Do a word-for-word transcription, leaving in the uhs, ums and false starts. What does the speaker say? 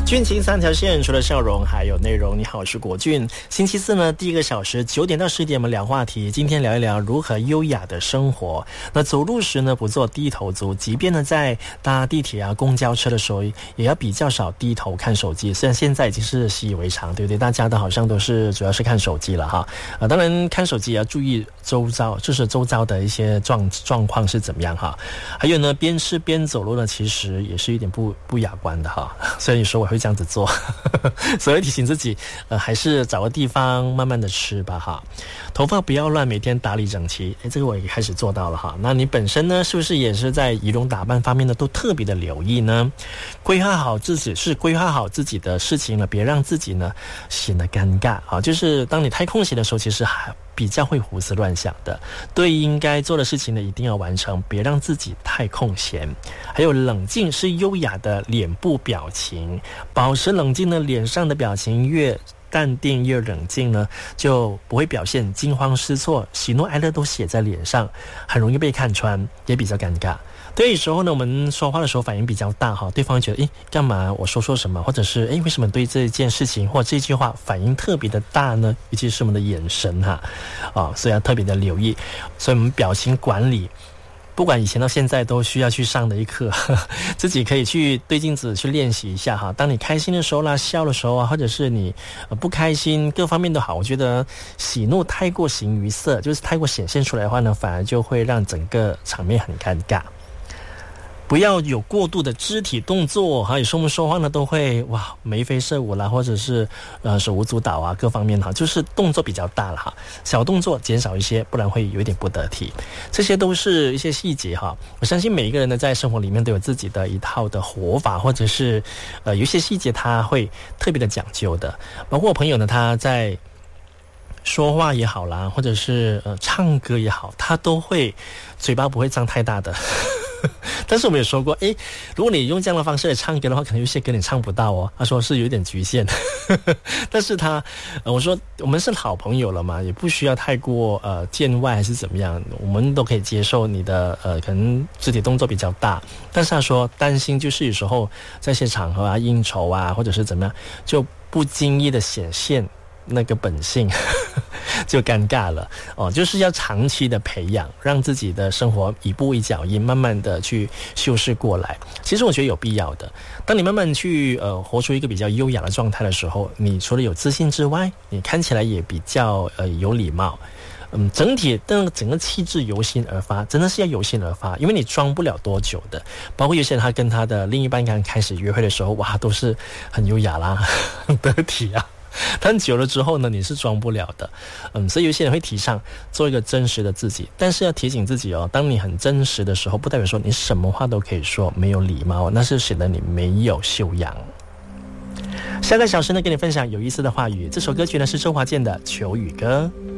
俊情三条线，除了笑容还有内容。你好，我是国俊。星期四呢，第一个小时九点到十点，我们聊话题。今天聊一聊如何优雅的生活。那走路时呢，不做低头族，即便呢在搭地铁啊、公交车的时候，也要比较少低头看手机。虽然现在已经是习以为常，对不对？大家都好像都是主要是看手机了哈。啊，当然看手机也要注意周遭，就是周遭的一些状状况是怎么样哈。还有呢，边吃边走路呢，其实也是一点不不雅观的哈。所以说我会这样子做，所以提醒自己，呃，还是找个地方慢慢的吃吧哈。头发不要乱，每天打理整齐，诶，这个我也开始做到了哈。那你本身呢，是不是也是在仪容打扮方面呢，都特别的留意呢？规划好自己是规划好自己的事情了，别让自己呢显得尴尬啊。就是当你太空闲的时候，其实还比较会胡思乱想的。对应该做的事情呢，一定要完成，别让自己太空闲。还有冷静是优雅的脸部表情，保持冷静呢，脸上的表情越淡定越冷静呢，就不会表现惊慌失措，喜怒哀乐都写在脸上，很容易被看穿，也比较尴尬。对，有时候呢，我们说话的时候反应比较大哈，对方觉得诶干嘛我说说什么，或者是诶为什么对这件事情或这句话反应特别的大呢？尤其是我们的眼神哈，啊，所以要特别的留意。所以我们表情管理，不管以前到现在都需要去上的一课，呵呵，自己可以去对镜子去练习一下哈。当你开心的时候啦，笑的时候啊，或者是你、呃、不开心，各方面都好，我觉得喜怒太过形于色，就是太过显现出来的话呢，反而就会让整个场面很尴尬。不要有过度的肢体动作，还有说我们说话呢都会哇眉飞色舞啦，或者是呃手舞足蹈啊，各方面哈，就是动作比较大了哈，小动作减少一些，不然会有一点不得体。这些都是一些细节哈，我相信每一个人呢在生活里面都有自己的一套的活法，或者是呃有一些细节他会特别的讲究的。包括我朋友呢，他在说话也好啦，或者是呃唱歌也好，他都会嘴巴不会张太大的。但是我们也说过，诶，如果你用这样的方式来唱歌的话，可能有些歌你唱不到哦。他说是有点局限，但是他，呃，我说我们是好朋友了嘛，也不需要太过呃见外还是怎么样，我们都可以接受你的呃可能肢体动作比较大。但是他说担心就是有时候在一些场合啊、应酬啊，或者是怎么样，就不经意的显现那个本性就尴尬了哦，就是要长期的培养，让自己的生活一步一脚印，慢慢的去修饰过来。其实我觉得有必要的。当你慢慢去呃活出一个比较优雅的状态的时候，你除了有自信之外，你看起来也比较呃有礼貌。嗯，整体的整个气质由心而发，真的是要由心而发，因为你装不了多久的。包括有些人他跟他的另一半刚开始约会的时候，哇，都是很优雅啦，很得体啊。但久了之后呢，你是装不了的。嗯，所以有些人会提倡做一个真实的自己，但是要提醒自己哦，当你很真实的时候，不代表说你什么话都可以说，没有礼貌，那是显得你没有修养。下个小时呢，跟你分享有意思的话语。这首歌曲呢是周华健的《求雨歌》。